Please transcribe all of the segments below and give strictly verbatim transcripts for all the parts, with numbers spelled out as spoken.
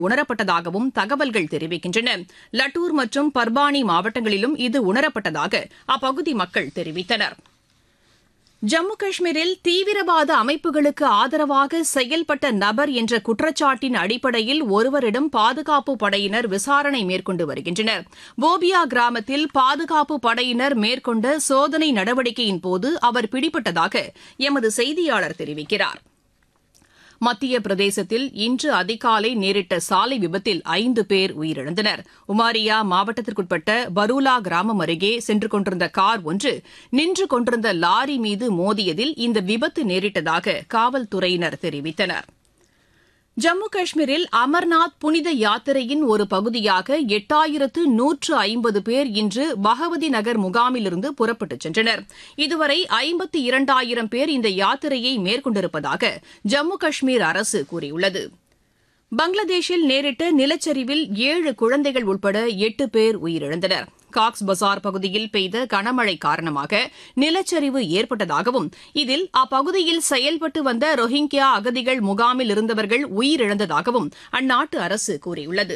உணரப்பட்டதாகவும் தகவல்கள் தெரிவிக்கின்றன. லட்டூர் மற்றும் பர்பானி மாவட்டங்களிலும் இது உணரப்பட்டதாக அப்பகுதி மக்கள் தெரிவித்தனர். ஜம்மு காஷ்மீரில் தீவிரவாத அமைப்புகளுக்கு ஆதரவாக செயல்பட்ட நபர் என்ற குற்றச்சாட்டின் அடிப்படையில் ஒருவரிடம் பாதுகாப்பு படையினர் விசாரணை மேற்கொண்டு வருகின்றனர். போபியா கிராமத்தில் பாதுகாப்பு படையினர் மேற்கொண்ட சோதனை நடவடிக்கையின்போது அவர் பிடிபட்டதாக எமது செய்தியாளர் தெரிவிக்கிறார். மத்திய பிரதேசத்தில் இன்று அதிகாலை நேரிட்ட சாலை விபத்தில் ஐந்து பேர் உயிரிழந்தனர். உமாரியா மாவட்டத்திற்குட்பட்ட பரூலா கிராமம் அருகே சென்று கொண்டிருந்த கார் ஒன்று நின்று கொண்டிருந்த லாரி மீது மோதியதில் இந்த விபத்து நேரிட்டதாக காவல்துறையினர் தெரிவித்தனர். ஜம்மு காஷ்மீரில் அமர்நாத் புனித யாத்திரையின் ஒரு பகுதியாக எட்டாயிரத்து நூற்று ஐம்பது பேர் இன்று பகவதி நகர் முகாமிலிருந்து புறப்பட்டுச் சென்றனர். இதுவரை ஐம்பத்தி இரண்டாயிரம் பேர் இந்த யாத்திரையை மேற்கொண்டிருப்பதாக ஜம்மு காஷ்மீர் அரசு கூறியுள்ளது. பங்களாதேஷில் நேரிட்ட நிலச்சரிவில் ஏழு குழந்தைகள் உட்பட எட்டு பேர் உயிரிழந்தனர். காக்ஸ் பசார் பகுதியில் பெய்த கனமழை காரணமாக நிலச்சரிவு ஏற்பட்டதாகவும் இதில் அப்பகுதியில் செயல்பட்டு வந்த ரோஹிங்கியா அகதிகள் முகாமில் இருந்தவர்கள் உயிரிழந்ததாகவும் அந்நாட்டு அரசு கூறியுள்ளது.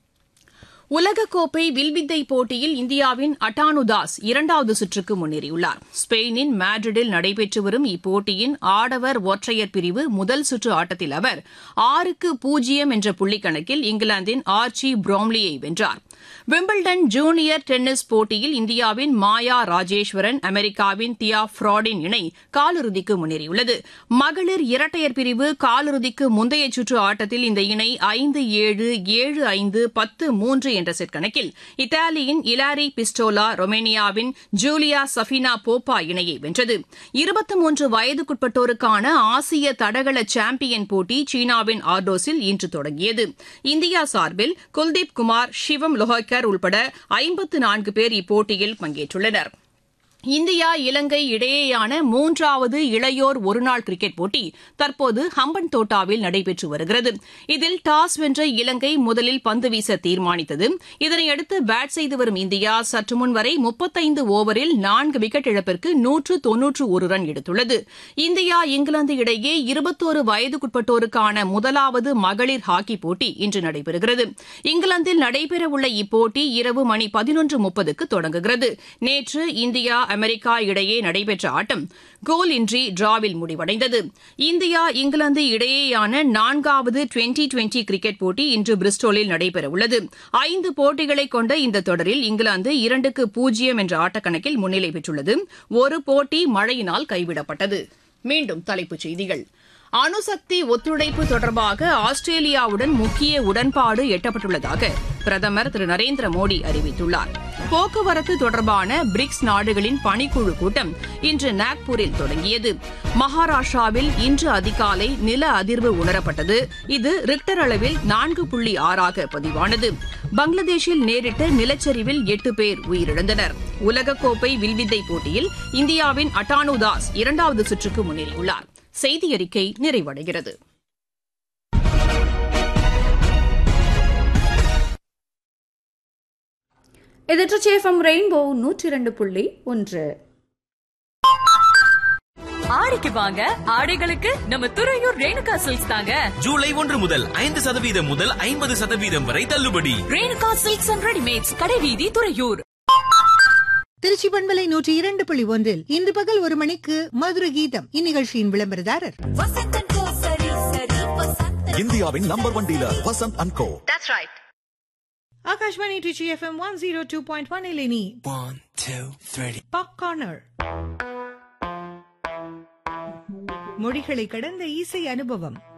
உலகக்கோப்பை வில்வித்தை போட்டியில் இந்தியாவின் அட்டானு தாஸ் இரண்டாவது சுற்றுக்கு முன்னேறியுள்ளார். ஸ்பெயினின் மேட்ரிடில் நடைபெற்று வரும் இப்போட்டியின் ஆடவர் ஒற்றையர் பிரிவு முதல் சுற்று ஆட்டத்தில் அவர் ஆறுக்கு பூஜ்ஜியம் என்ற புள்ளிக்கணக்கில் இங்கிலாந்தின் ஆர்ச்சி ப்ரோம்லியை வென்றார். விம்பிள்டன் ஜூனியர் டென்னிஸ் போட்டியில் இந்தியாவின் மாயா ராஜேஸ்வரன் அமெரிக்காவின் தியா ஃப்ராடின் இணை காலிறுதிக்கு முன்னேறியுள்ளது. மகளிர் இரட்டையர் பிரிவு காலிறுதிக்கு முந்தைய சுற்று ஆட்டத்தில் இந்த இணை ஐந்து ஏழு ஏழு ஐந்து பத்து மூன்று என்ற செட் கணக்கில் இத்தாலியின் இலாரி பிஸ்டோலா ரொமேனியாவின் ஜூலியா சஃபினா போப்பா இணையை வென்றது. இருபத்தி மூன்று வயதுக்குட்பட்டோருக்கான ஆசிய தடகள சாம்பியன் போட்டி சீனாவின் ஆர்டோஸில் இன்று தொடங்கியது. இந்தியா சார்பில் குல்தீப் குமார், சிவம் லோஹக்கர் உள்பட ஐம்பத்து நான்கு பேர் இப்போட்டியில் பங்கேற்றுள்ளனர். இந்தியா இலங்கை இடையேயான மூன்றாவது இளையோர் ஒருநாள் கிரிக்கெட் போட்டி தற்போது ஹம்பன் தோட்டாவில் நடைபெற்று வருகிறது. இதில் டாஸ் வென்ற இலங்கை முதலில் பந்து வீச தீர்மானித்தது. இதனையடுத்து பேட் செய்து வரும் இந்தியா சற்று முன் வரை முப்பத்தைந்து ஓவரில் நான்கு விக்கெட் இழப்பிற்கு நூற்று தொன்னூற்று ஒரு ரன் எடுத்துள்ளது. இந்தியா இங்கிலாந்து இடையே இருபத்தோரு வயதுக்குட்பட்டோருக்கான முதலாவது மகளிர் ஹாக்கி போட்டி இன்று நடைபெறுகிறது. இங்கிலாந்தில் நடைபெறவுள்ள இப்போட்டி இரவு மணி பதினொன்று முப்பதுக்கு தொடங்குகிறது. நேற்று இந்தியா அமெரிக்கா இடையே நடைபெற்ற ஆட்டம் கோல் இன்றி டிராவில் முடிவடைந்தது. இந்தியா இங்கிலாந்து இடையேயான நான்காவது டுவெண்டி டுவெண்டி கிரிக்கெட் போட்டி இன்று பிரிஸ்டோலில் நடைபெறவுள்ளது. ஐந்து போட்டிகளை கொண்ட இந்த தொடரில் இங்கிலாந்து இரண்டுக்கு பூஜ்ஜியம் என்ற ஆட்டக்கணக்கில் முன்னிலை பெற்றுள்ளது. ஒரு போட்டி மழையினால் கைவிடப்பட்டது. மீண்டும் தலைப்புச் செய்திகள். அணுசக்தி ஒத்துழைப்பு தொடர்பாக ஆஸ்திரேலியாவுடன் முக்கிய உடன்பாடு எட்டப்பட்டுள்ளதாக பிரதமர் திரு நரேந்திர மோடி அறிவித்துள்ளார். போக்குவரத்து தொடர்பான பிரிக்ஸ் நாடுகளின் பணிக்குழு கூட்டம் இன்று நாக்பூரில் தொடங்கியது. மகாராஷ்டிராவில் இன்று அதிகாலை நில அதிர்வு உணரப்பட்டது. இது ரிக்டர் அளவில் நான்கு புள்ளி ஆறாக பதிவானது. பங்களாதேஷில் நேரிட்ட நிலச்சரிவில் எட்டு பேர் உயிரிழந்தனர். உலகக்கோப்பை வில்வித்தை போட்டியில் இந்தியாவின் அட்டானு தாஸ் இரண்டாவது சுற்றுக்கு முன்னேறியுள்ளார். செய்தி அறிக்கை நிறைவடைகிறது. இது எஃப்எம் ரெயின்போ நூற்றி இரண்டு புள்ளி ஒன்று. ஆடிக்கு வாங்க, ஆடைகளுக்கு நம்ம துறையூர் ரேணுகா சில்க்ஸ் தாங்க. ஜூலை ஒன்று முதல் ஐந்து சதவீதம் முதல் ஐம்பது சதவீதம் வரை தள்ளுபடி. ரேணுகா சில்க்ஸ் அண்ட் ரெடிமேட்ஸ், கடைவீதி, துறையூர். திருச்சி பண்பலை நூற்றி இரண்டு புள்ளி ஒன்றில் இன்று பகல் ஒரு மணிக்கு மதுரை கீதம். இந்நிகழ்ச்சியின் விளம்பரதாரர் இந்தியாவின் number one dealer Vasanth and go. Akashvani Trichy FM one zero two point one இலினி pop corner. மொழிகளை கடந்த இசை அனுபவம்.